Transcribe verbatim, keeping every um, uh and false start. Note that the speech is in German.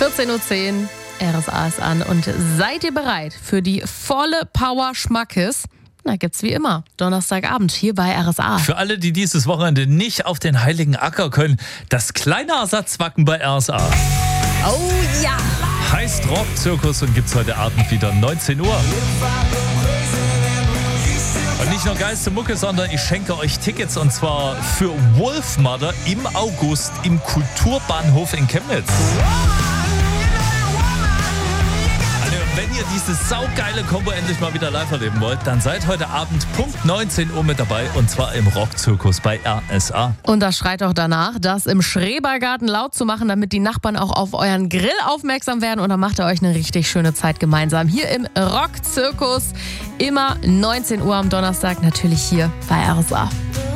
vierzehn Uhr zehn, R S A ist an. Und seid ihr bereit für die volle Power Schmackes? Na, gibt's wie immer, Donnerstagabend hier bei R S A. Für alle, die dieses Wochenende nicht auf den Heiligen Acker können, das kleine Ersatzwacken bei R S A. Oh ja! Heißt Rockzirkus und gibt's heute Abend wieder neunzehn Uhr. Und nicht nur geilste Mucke, sondern ich schenke euch Tickets und zwar für Wolfmother im August im Kulturbahnhof in Chemnitz. Also, wenn ihr diese saugeile Kombo endlich mal wieder live erleben wollt, dann seid heute Abend Punkt neunzehn Uhr mit dabei und zwar im Rockzirkus bei R S A. Und das schreit auch danach, das im Schrebergarten laut zu machen, damit die Nachbarn auch auf euren Grill aufmerksam werden und dann macht ihr euch eine richtig schöne Zeit gemeinsam. Hier im Rockzirkus, immer neunzehn Uhr am Donnerstag, natürlich hier bei R S A.